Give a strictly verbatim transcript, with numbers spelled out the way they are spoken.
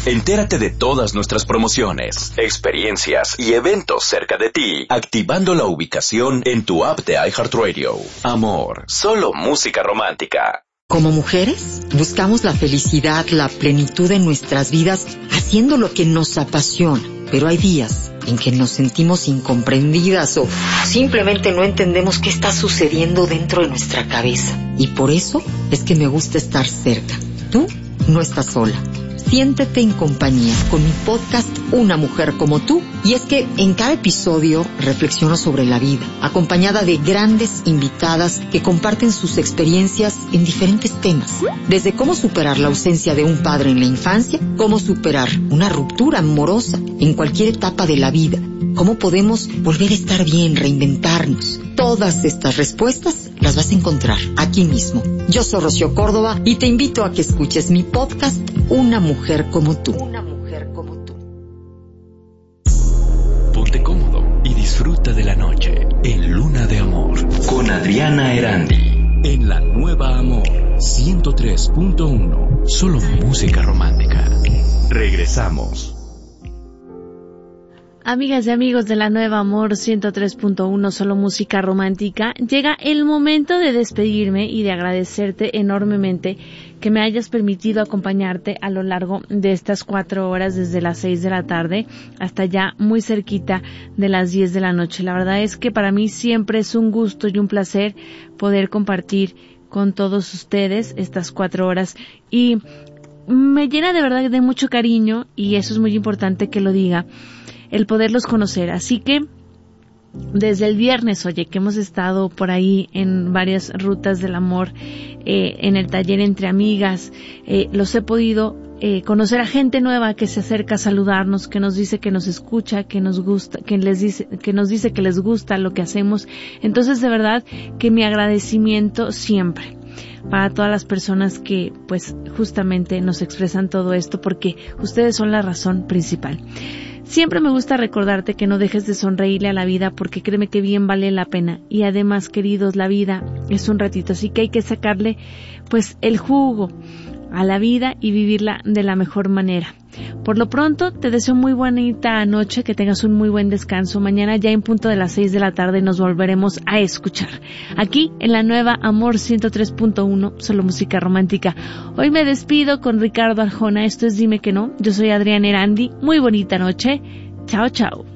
Entérate de todas nuestras promociones, experiencias y eventos cerca de ti, activando la ubicación en tu app de iHeartRadio. Amor, solo música romántica. Como mujeres, buscamos la felicidad, la plenitud en nuestras vidas, haciendo lo que nos apasiona. Pero hay días en que nos sentimos incomprendidas o simplemente no entendemos qué está sucediendo dentro de nuestra cabeza. Y por eso es que me gusta estar cerca. Tú no estás sola. Siéntete en compañía con mi podcast Una Mujer Como Tú. Y es que en cada episodio reflexiono sobre la vida, acompañada de grandes invitadas que comparten sus experiencias en diferentes temas. Desde cómo superar la ausencia de un padre en la infancia, cómo superar una ruptura amorosa en cualquier etapa de la vida, cómo podemos volver a estar bien, reinventarnos. Todas estas respuestas las vas a encontrar aquí mismo. Yo soy Rocío Córdoba y te invito a que escuches mi podcast Una Mujer Como Tú. Una Mujer Como Tú. Ponte cómodo y disfruta de la noche en Luna de Amor con Adriana Erandi en La Nueva Amor ciento tres punto uno. Solo música romántica. Regresamos. Amigas y amigos de La Nueva Amor ciento tres punto uno, solo música romántica, llega el momento de despedirme y de agradecerte enormemente que me hayas permitido acompañarte a lo largo de estas cuatro horas desde las seis de la tarde hasta ya muy cerquita de las diez de la noche. La verdad es que para mí siempre es un gusto y un placer poder compartir con todos ustedes estas cuatro horas y me llena de verdad de mucho cariño y eso es muy importante que lo diga, el poderlos conocer. Así que desde el viernes, oye, que hemos estado por ahí en varias rutas del amor, eh, en el taller Entre Amigas, eh, los he podido eh, conocer a gente nueva que se acerca a saludarnos, que nos dice que nos escucha, que nos gusta, que les dice, que nos dice que les gusta lo que hacemos. Entonces, de verdad que mi agradecimiento siempre para todas las personas que pues justamente nos expresan todo esto, porque ustedes son la razón principal. Siempre me gusta recordarte que no dejes de sonreírle a la vida, porque créeme que bien vale la pena. Y además, queridos, la vida es un ratito, así que hay que sacarle pues el jugo a la vida y vivirla de la mejor manera. Por lo pronto, te deseo muy bonita noche, que tengas un muy buen descanso. Mañana ya en punto de las seis de la tarde nos volveremos a escuchar aquí en La Nueva Amor ciento tres punto uno, solo música romántica. Hoy me despido con Ricardo Arjona. Esto es Dime Que No. Yo soy Adriana Erandi. Muy bonita noche. Chao, chao.